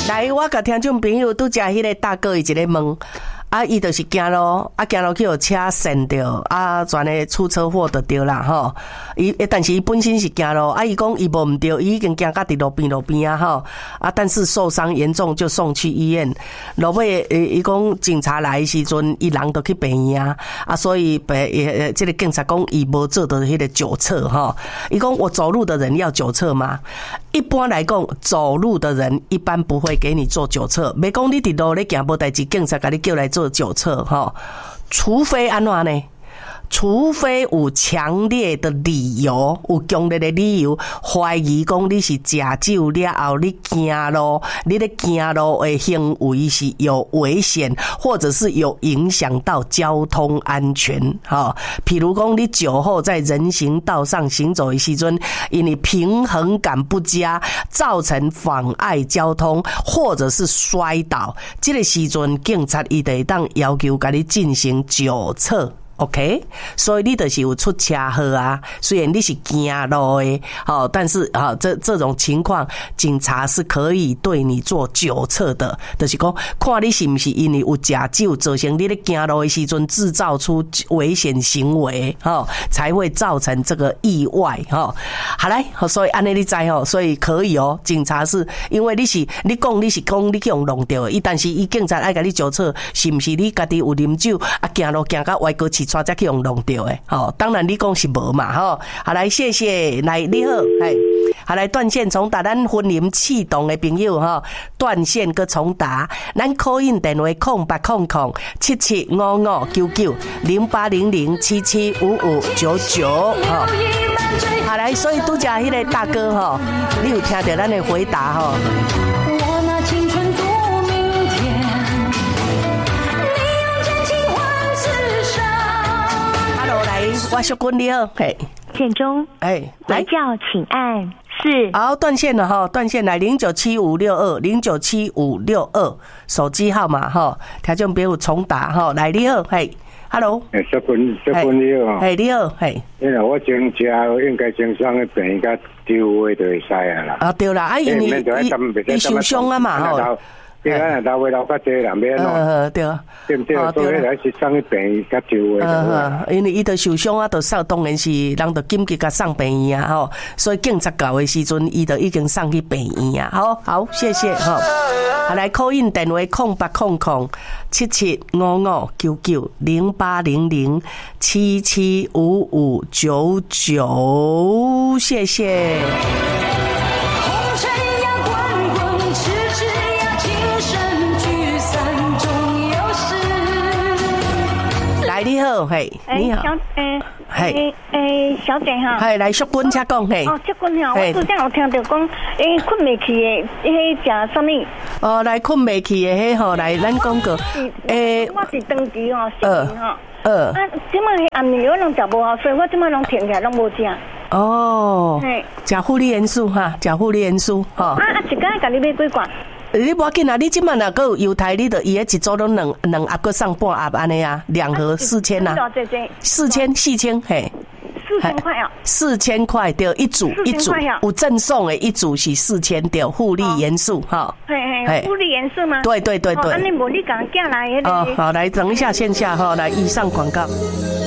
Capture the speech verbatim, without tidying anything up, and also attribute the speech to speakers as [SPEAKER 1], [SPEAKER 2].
[SPEAKER 1] 来，我甲听众朋友拄只迄个大哥伊一个问。啊，伊就是行路，啊行路去有车闪着，啊全个出车祸就对啦吼。伊但是伊本身是行路，啊伊讲伊无毋对，伊已经行到伫路边路边啊吼，啊但是受伤严重就送去医院。落尾诶，伊讲警察来的时阵，伊人都去病院啊，啊所以白诶，这个警察讲伊无做到迄个酒测吼。伊讲我走路的人要酒测吗？一般来讲，走路的人一般不会给你做酒测，袂讲你伫路咧行无代志，警察甲你叫来做酒测哈，除非安怎呢？除非有强烈的理由，有强烈的理由怀疑讲你是食酒了后，你行路，你的行路的行为是有危险，或者是有影响到交通安全。哈，譬如讲你酒后在人行道上行走的时阵，因为平衡感不佳，造成妨碍交通，或者是摔倒，这个时阵警察伊就会当要求甲你进行酒测。OK， 所以你就是有出车祸啊，虽然你是行路的，好，但是啊，这这种情况，警察是可以对你做酒测的，就是讲，看你是不是因为有食酒造成你咧行路的时阵制造出危险行为，哈，才会造成这个意外，哈。好来，所以安尼你知吼，所以可以哦，警察是因为你是你讲你是讲你去用弄掉的，伊但是伊警察爱甲你酒测，是不是你家己有啉酒啊？行路行到歪过去。带才去用弄掉诶，好，当然你讲是无嘛，吼，好来，谢谢，来你好，嘿，好来断线重打，咱婚姻气动的朋友哈，断线个重打，咱 call in 电话空八空空七七五五九九零八零零七七五五九九，哈，好来，所以拄只迄个大哥哈，你有听到咱的回答哈？我小君你好，嘿，
[SPEAKER 2] 线中，
[SPEAKER 1] 哎，
[SPEAKER 2] 来叫请按四。
[SPEAKER 1] 好，断线了哈，断线来零九七五六二零九七五六二手机号码哈，听众朋友重打哈，来你好，嘿 ，Hello，
[SPEAKER 3] 哎，小君，小君你好，
[SPEAKER 1] 嘿，你好，嘿，
[SPEAKER 3] 因为我前车应该经常的病甲丢位就会使啊啦。
[SPEAKER 1] 啊对啦，啊因为伊伊受伤啊嘛吼。
[SPEAKER 3] 对啊，老位老较济人免咯。
[SPEAKER 1] 呃，对啊，
[SPEAKER 3] 对不对？所以来是送去病院较少诶。
[SPEAKER 1] 呃，因为伊都受伤啊，都送，当然是人都紧急甲送病院啊，吼。所以警察到的时阵，伊都已经送去病院啊。好好，谢谢哈。好来 call in 电话空八空空七七五五九九零八零零七七五五九九，谢谢。你好，嘿，你好，
[SPEAKER 2] 诶，嘿，诶，小姐哈，
[SPEAKER 1] 系来淑君请讲，嘿，
[SPEAKER 2] 哦，淑君哈，我拄则有听到讲，诶，困未去的，迄食什么？
[SPEAKER 1] 哦，来困未去的，迄吼，来咱讲过，
[SPEAKER 2] 诶，我是长期吼，食吼，
[SPEAKER 1] 呃，
[SPEAKER 2] 啊，即摆迄暗暝我拢食无好，所以我即摆拢停起来，拢无食。
[SPEAKER 1] 哦，嘿，食护理元素哈，食护理元素哈。
[SPEAKER 2] 啊啊，一工甲你买几罐？
[SPEAKER 1] 你无要紧啊！你即满若个有犹太，你就伊迄一组拢两两盒，个上半盒安尼啊，两盒四千呐，四千四千嘿，
[SPEAKER 2] 四千块啊，
[SPEAKER 1] 四千块对，一组一组有赠送的，一组是四千对，护理元素哈，
[SPEAKER 2] 嘿嘿，护理元素吗？
[SPEAKER 1] 对对对对。
[SPEAKER 2] 安尼无你讲寄来迄个。
[SPEAKER 1] 哦，好，来等一下线下哈，来以上广告。